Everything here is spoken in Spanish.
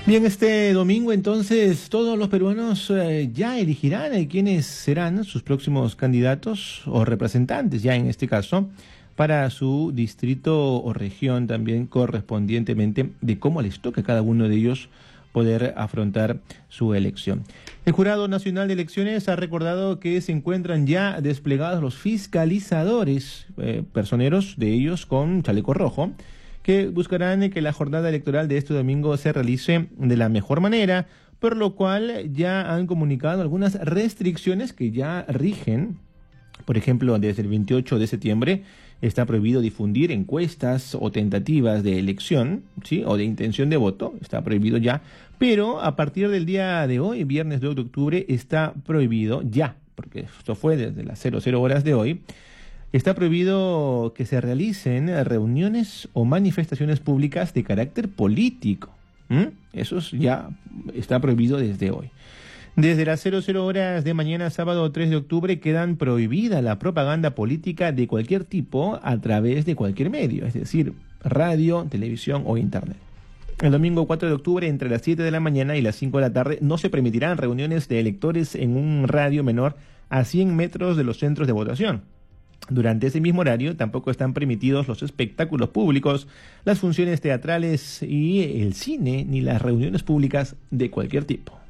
Bien, este domingo entonces todos los peruanos ya elegirán a quiénes serán sus próximos candidatos o representantes, ya en este caso, para su distrito o región también correspondientemente de cómo les toque a cada uno de ellos poder afrontar su elección. El Jurado Nacional de Elecciones ha recordado que se encuentran ya desplegados los fiscalizadores, personeros de ellos con chaleco rojo, que buscarán que la jornada electoral de este domingo se realice de la mejor manera, por lo cual ya han comunicado algunas restricciones que ya rigen. Por ejemplo, desde el 28 de septiembre está prohibido difundir encuestas o tentativas de elección, ¿sí? O de intención de voto, está prohibido ya, pero a partir del día de hoy, viernes 2 de octubre, está prohibido ya, porque esto fue desde las 00 horas de hoy. Está prohibido que se realicen reuniones o manifestaciones públicas de carácter político. Eso ya está prohibido desde hoy. Desde las 00 horas de mañana, sábado 3 de octubre, quedan prohibida la propaganda política de cualquier tipo a través de cualquier medio, es decir, radio, televisión o internet. El domingo 4 de octubre, entre las 7 de la mañana y las 5 de la tarde, no se permitirán reuniones de electores en un radio menor a 100 metros de los centros de votación. Durante ese mismo horario tampoco están permitidos los espectáculos públicos, las funciones teatrales y el cine, ni las reuniones públicas de cualquier tipo.